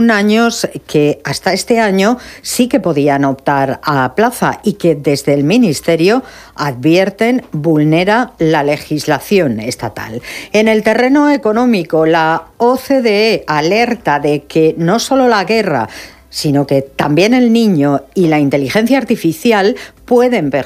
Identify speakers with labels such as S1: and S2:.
S1: 21 años que hasta este año sí que podían optar a plaza y que desde el Ministerio advierten vulnera la legislación estatal. En el terreno económico, la OCDE alerta de que no solo la guerra, sino que también el niño y la inteligencia artificial pueden